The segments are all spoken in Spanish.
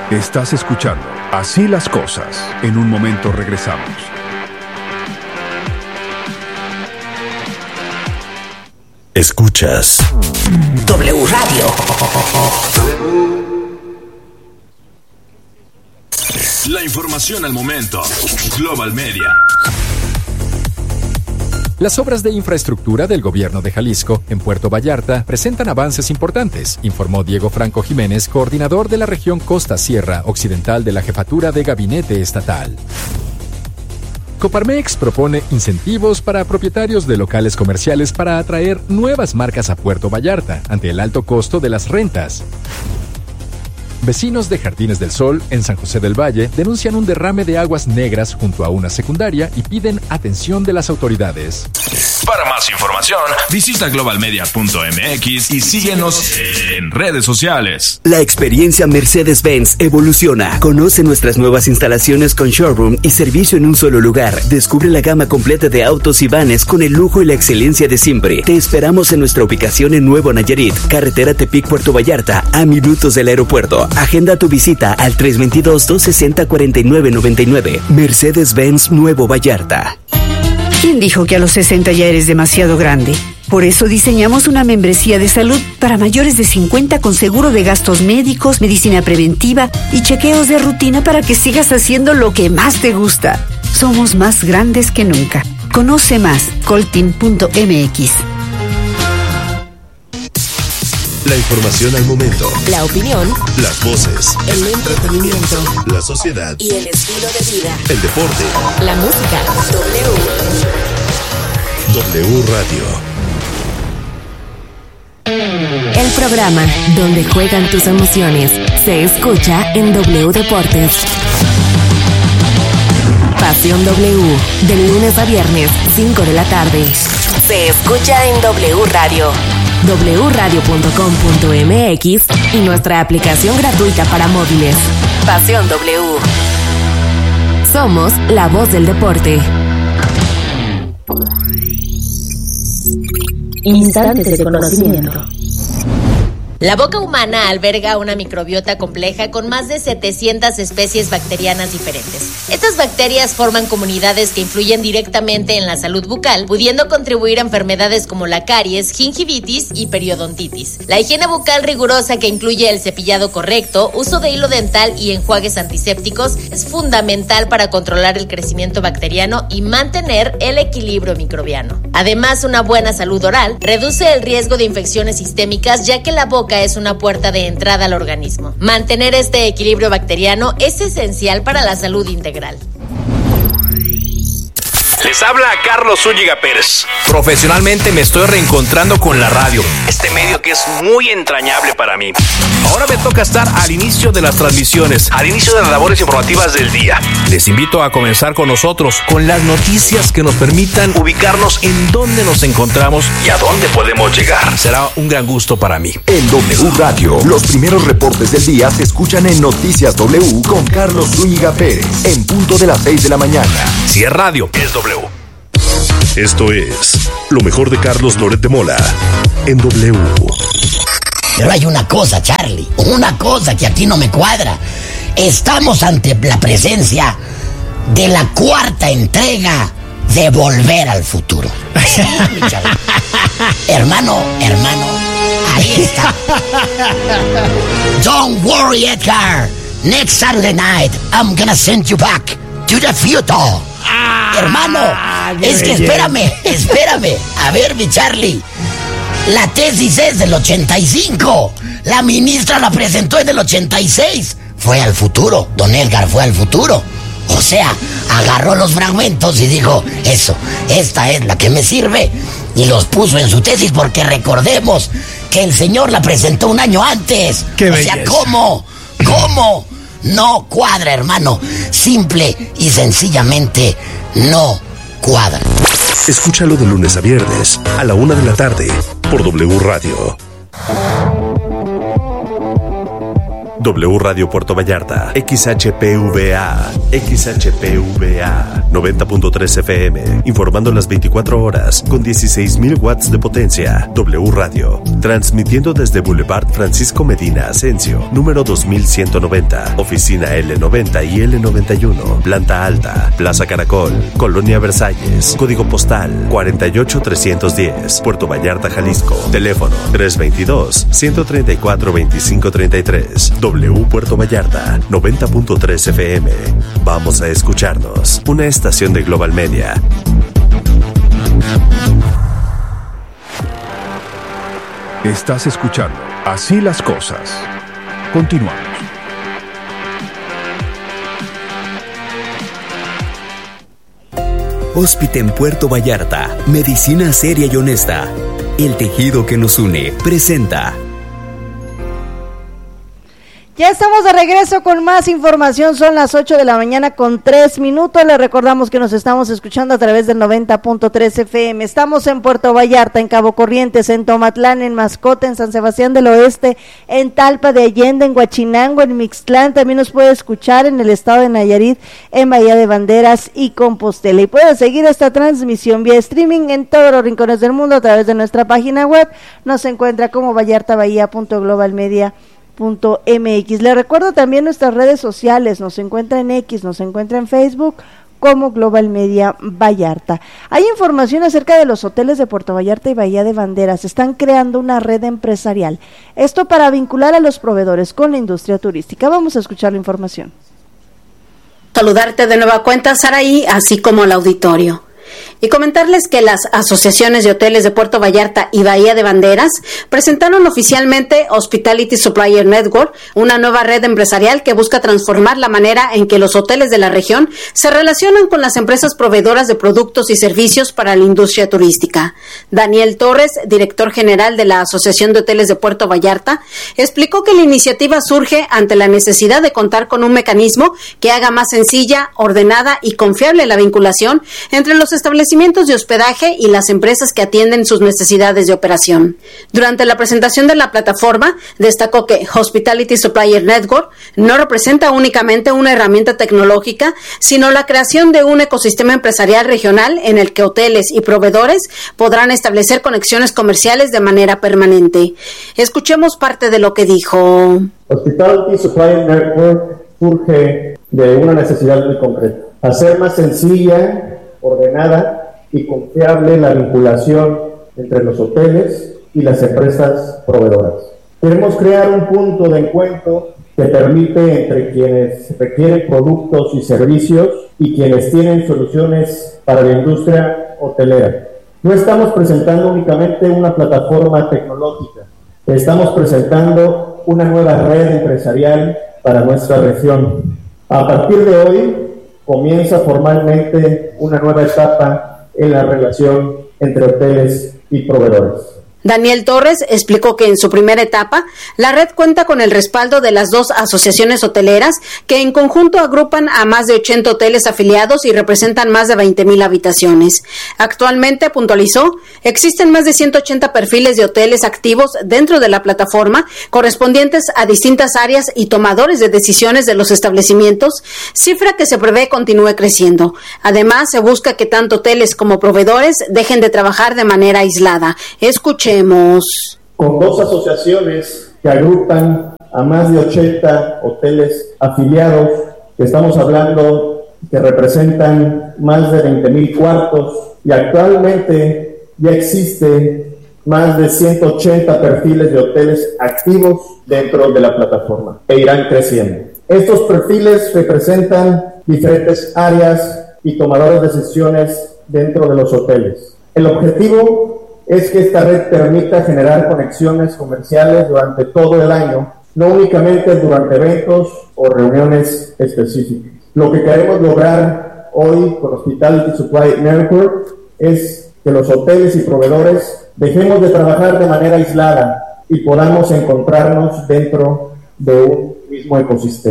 Estás escuchando Así las Cosas. En un momento regresamos. Escuchas W Radio. La información al momento. Global Media. Las obras de infraestructura del gobierno de Jalisco en Puerto Vallarta presentan avances importantes, informó Diego Franco Jiménez, coordinador de la región Costa Sierra Occidental de la Jefatura de Gabinete Estatal. Coparmex propone incentivos para propietarios de locales comerciales para atraer nuevas marcas a Puerto Vallarta ante el alto costo de las rentas. Vecinos de Jardines del Sol, en San José del Valle, denuncian un derrame de aguas negras junto a una secundaria y piden atención de las autoridades. Para más información, visita globalmedia.mx y síguenos en redes sociales. La experiencia Mercedes-Benz evoluciona. Conoce nuestras nuevas instalaciones con showroom y servicio en un solo lugar. Descubre la gama completa de autos y vanes con el lujo y la excelencia de siempre. Te esperamos en nuestra ubicación en Nuevo Nayarit, carretera Tepic-Puerto Vallarta, a minutos del aeropuerto. Agenda tu visita al 322-260-4999. Mercedes-Benz Nuevo Vallarta. ¿Quién dijo que a los 60 ya eres demasiado grande? Por eso diseñamos una membresía de salud para mayores de 50 con seguro de gastos médicos, medicina preventiva y chequeos de rutina para que sigas haciendo lo que más te gusta. Somos más grandes que nunca. Conoce más, coltin.mx. La información al momento. La opinión. Las voces. El entretenimiento. La sociedad. Y el estilo de vida. El deporte. La música. W Radio. El programa donde juegan tus emociones se escucha en W Deportes. Pasión W, de lunes a viernes, 5 de la tarde. Se escucha en W Radio, wradio.com.mx y nuestra aplicación gratuita para móviles. Pasión W. Somos la voz del deporte. Instantes de conocimiento. La boca humana alberga una microbiota compleja con más de 700 especies bacterianas diferentes. Estas bacterias forman comunidades que influyen directamente en la salud bucal, pudiendo contribuir a enfermedades como la caries, gingivitis y periodontitis. La higiene bucal rigurosa, que incluye el cepillado correcto, uso de hilo dental y enjuagues antisépticos, es fundamental para controlar el crecimiento bacteriano y mantener el equilibrio microbiano. Además, una buena salud oral reduce el riesgo de infecciones sistémicas, ya que la boca es una puerta de entrada al organismo. Mantener este equilibrio bacteriano es esencial para la salud integral. Les habla Carlos Zúñiga Pérez. Profesionalmente me estoy reencontrando con la radio, este medio que es muy entrañable para mí. Ahora me toca estar al inicio de las transmisiones, al inicio de las labores informativas del día. Les invito a comenzar con nosotros, con las noticias que nos permitan ubicarnos en dónde nos encontramos y a dónde podemos llegar. Será un gran gusto para mí. En W Radio, los primeros reportes del día se escuchan en Noticias W con Carlos Zúñiga Pérez, en punto de las 6 de la mañana. Si es radio, es W. Esto es lo mejor de Carlos Loret de Mola en W. Pero hay una cosa, Charlie, una cosa que aquí no me cuadra. Estamos ante la presencia de la cuarta entrega de Volver al Futuro. Sí, hermano, ahí está. Don't worry, Edgar. Next Saturday night, I'm gonna send you back to the future. Hermano, es que espérame. A ver, mi Charlie. La tesis es del 85. La ministra la presentó en el 86. Fue al futuro. Don Edgar fue al futuro. O sea, agarró los fragmentos y dijo, eso, esta es la que me sirve. Y los puso en su tesis porque recordemos que el señor la presentó un año antes. ¡Qué belleza! O sea, ¿cómo? No cuadra, hermano. Simple y sencillamente no cuadra. Escúchalo de lunes a viernes a la 1 de la tarde por W Radio. W Radio Puerto Vallarta, XHPVA 90.3 FM, informando las 24 horas con 16,000 watts de potencia. W Radio, transmitiendo desde Boulevard Francisco Medina Asensio, número 2190, oficina L90 y L91, planta alta, Plaza Caracol, Colonia Versalles, código postal 48310, Puerto Vallarta, Jalisco. Teléfono 322-134-2533. W Puerto Vallarta, 90.3 FM. Vamos a escucharnos. Una estación de Global Media. Estás escuchando Así las Cosas. Continuamos. Hospital en Puerto Vallarta. Medicina seria y honesta. El tejido que nos une presenta. Ya estamos de regreso con más información, son las 8 de la mañana con 3 minutos, les recordamos que nos estamos escuchando a través del 90.3 FM, estamos en Puerto Vallarta, en Cabo Corrientes, en Tomatlán, en Mascota, en San Sebastián del Oeste, en Talpa de Allende, en Huachinango, en Mixtlán, también nos puede escuchar en el estado de Nayarit, en Bahía de Banderas y Compostela, y puede seguir esta transmisión vía streaming en todos los rincones del mundo a través de nuestra página web, nos encuentra como vallartabahía.globalmedia.mx. Le recuerdo también nuestras redes sociales, nos encuentra en X, nos encuentra en Facebook como Global Media Vallarta. Hay información acerca de los hoteles de Puerto Vallarta y Bahía de Banderas, están creando una red empresarial, esto para vincular a los proveedores con la industria turística. Vamos a escuchar la información. Saludarte de nueva cuenta, Saraí, así como al auditorio. Y comentarles que las asociaciones de hoteles de Puerto Vallarta y Bahía de Banderas presentaron oficialmente Hospitality Supplier Network, una nueva red empresarial que busca transformar la manera en que los hoteles de la región se relacionan con las empresas proveedoras de productos y servicios para la industria turística. Daniel Torres, director general de la Asociación de Hoteles de Puerto Vallarta, explicó que la iniciativa surge ante la necesidad de contar con un mecanismo que haga más sencilla, ordenada y confiable la vinculación entre los establecimientos de hospedaje y las empresas que atienden sus necesidades de operación. Durante la presentación de la plataforma, destacó que Hospitality Supplier Network no representa únicamente una herramienta tecnológica, sino la creación de un ecosistema empresarial regional en el que hoteles y proveedores podrán establecer conexiones comerciales de manera permanente. Escuchemos parte de lo que dijo. Hospitality Supplier Network surge de una necesidad muy concreta: hacer más sencilla, ordenada y confiable la vinculación entre los hoteles y las empresas proveedoras. Queremos crear un punto de encuentro que permite entre quienes requieren productos y servicios y quienes tienen soluciones para la industria hotelera. No estamos presentando únicamente una plataforma tecnológica, estamos presentando una nueva red empresarial para nuestra región. A partir de hoy, comienza formalmente una nueva etapa en la relación entre hoteles y proveedores. Daniel Torres explicó que en su primera etapa, la red cuenta con el respaldo de las dos asociaciones hoteleras que en conjunto agrupan a más de 80 hoteles afiliados y representan más de 20,000 habitaciones. Actualmente, puntualizó, existen más de 180 perfiles de hoteles activos dentro de la plataforma correspondientes a distintas áreas y tomadores de decisiones de los establecimientos, cifra que se prevé continúe creciendo. Además, se busca que tanto hoteles como proveedores dejen de trabajar de manera aislada. Escuchemos. Con dos asociaciones que agrupan a más de 80 hoteles afiliados, que estamos hablando que representan más de 20,000 cuartos, y actualmente ya existe más de 180 perfiles de hoteles activos dentro de la plataforma e irán creciendo. Estos perfiles representan diferentes áreas y tomadores de decisiones dentro de los hoteles. El objetivo es que esta red permita generar conexiones comerciales durante todo el año, no únicamente durante eventos o reuniones específicas. Lo que queremos lograr hoy con Hospitality Supply Network es que los hoteles y proveedores dejemos de trabajar de manera aislada y podamos encontrarnos dentro de un mismo ecosistema.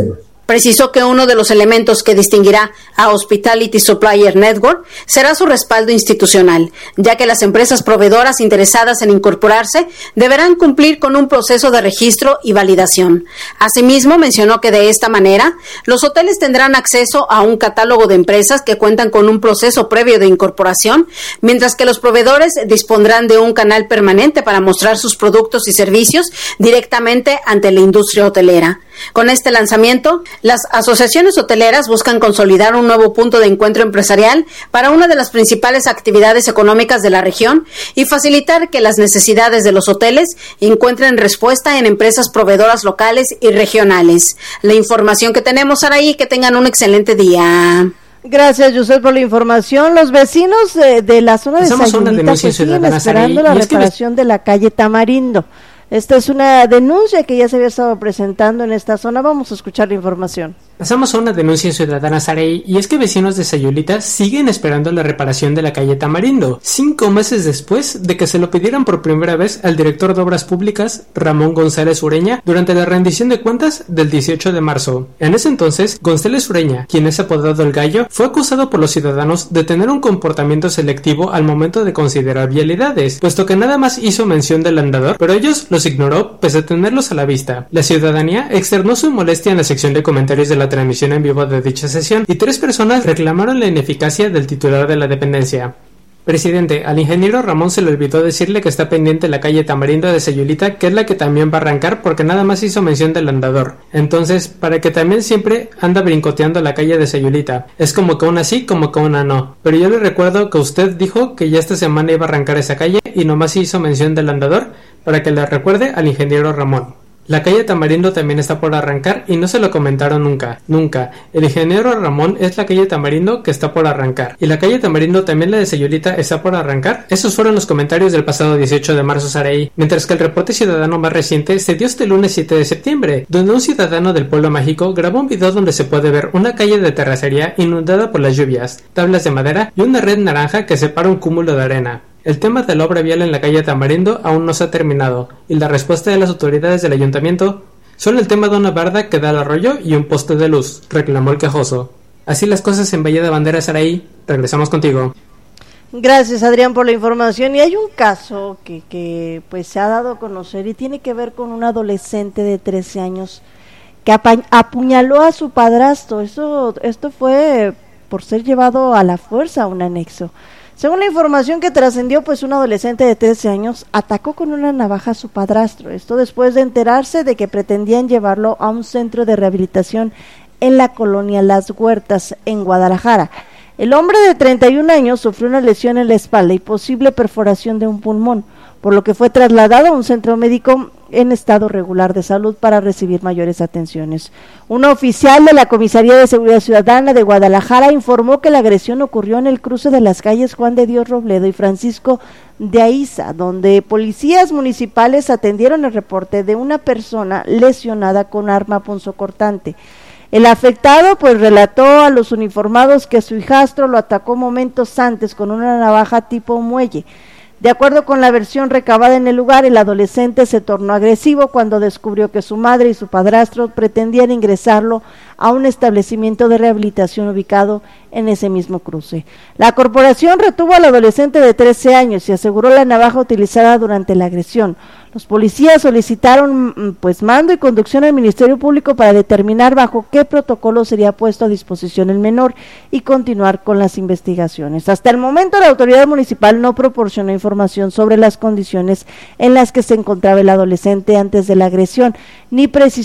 Precisó que uno de los elementos que distinguirá a Hospitality Supplier Network será su respaldo institucional, ya que las empresas proveedoras interesadas en incorporarse deberán cumplir con un proceso de registro y validación. Asimismo, mencionó que de esta manera, los hoteles tendrán acceso a un catálogo de empresas que cuentan con un proceso previo de incorporación, mientras que los proveedores dispondrán de un canal permanente para mostrar sus productos y servicios directamente ante la industria hotelera. Con este lanzamiento, las asociaciones hoteleras buscan consolidar un nuevo punto de encuentro empresarial para una de las principales actividades económicas de la región y facilitar que las necesidades de los hoteles encuentren respuesta en empresas proveedoras locales y regionales. La información que tenemos, Araí, que tengan un excelente día. Gracias, José, por la información. Los vecinos de la zona de Sayulita pues siguen esperando la reparación de la calle Tamarindo. Esta es una denuncia que ya se había estado presentando en esta zona. Vamos a escuchar la información. Pasamos a una denuncia ciudadana, Sarey, y es que vecinos de Sayulita siguen esperando la reparación de la calle Tamarindo, 5 meses después de que se lo pidieran por primera vez al director de Obras Públicas, Ramón González Ureña, durante la rendición de cuentas del 18 de marzo. En ese entonces, González Ureña, quien es apodado El Gallo, fue acusado por los ciudadanos de tener un comportamiento selectivo al momento de considerar vialidades, puesto que nada más hizo mención del andador, pero ellos los ignoró pese a tenerlos a la vista. La ciudadanía externó su molestia en la sección de comentarios de la transmisión en vivo de dicha sesión y 3 personas reclamaron la ineficacia del titular de la dependencia. Presidente, al ingeniero Ramón se le olvidó decirle que está pendiente la calle Tamarindo de Sayulita, que es la que también va a arrancar porque nada más hizo mención del andador. Entonces, para que también siempre anda brincoteando la calle de Sayulita. Es como que una sí, como que una no. Pero yo le recuerdo que usted dijo que ya esta semana iba a arrancar esa calle y nomás hizo mención del andador para que le recuerde al ingeniero Ramón. La calle Tamarindo también está por arrancar y no se lo comentaron nunca. El ingeniero Ramón es la calle Tamarindo que está por arrancar. ¿Y la calle Tamarindo también la de Sayulita está por arrancar? Esos fueron los comentarios del pasado 18 de marzo, Saraí. Mientras que el reporte ciudadano más reciente se dio este lunes 7 de septiembre, donde un ciudadano del pueblo mágico grabó un video donde se puede ver una calle de terracería inundada por las lluvias, tablas de madera y una red naranja que separa un cúmulo de arena. El tema de la obra vial en la calle Tamarindo aún no se ha terminado, y la respuesta de las autoridades del ayuntamiento son el tema de una barda que da al arroyo y un poste de luz, reclamó el quejoso. Así las cosas en Bahía de Banderas, Saraí. Regresamos contigo. Gracias, Adrián, por la información. Y hay un caso que pues se ha dado a conocer y tiene que ver con un adolescente de 13 años que apuñaló a su padrastro. Esto fue por ser llevado a la fuerza a un anexo. Según la información que trascendió, pues un adolescente de 13 años atacó con una navaja a su padrastro. Esto después de enterarse de que pretendían llevarlo a un centro de rehabilitación en la colonia Las Huertas, en Guadalajara. El hombre de 31 años sufrió una lesión en la espalda y posible perforación de un pulmón, por lo que fue trasladado a un centro médico en estado regular de salud para recibir mayores atenciones. Un oficial de la Comisaría de Seguridad Ciudadana de Guadalajara informó que la agresión ocurrió en el cruce de las calles Juan de Dios Robledo y Francisco de Aiza, donde policías municipales atendieron el reporte de una persona lesionada con arma punzocortante. El afectado pues relató a los uniformados que su hijastro lo atacó momentos antes con una navaja tipo muelle. De acuerdo con la versión recabada en el lugar, el adolescente se tornó agresivo cuando descubrió que su madre y su padrastro pretendían ingresarlo a un establecimiento de rehabilitación ubicado en ese mismo cruce. La corporación retuvo al adolescente de 13 años y aseguró la navaja utilizada durante la agresión. Los policías solicitaron pues mando y conducción al Ministerio Público para determinar bajo qué protocolo sería puesto a disposición el menor y continuar con las investigaciones. Hasta el momento la autoridad municipal no proporcionó información sobre las condiciones en las que se encontraba el adolescente antes de la agresión, ni precisó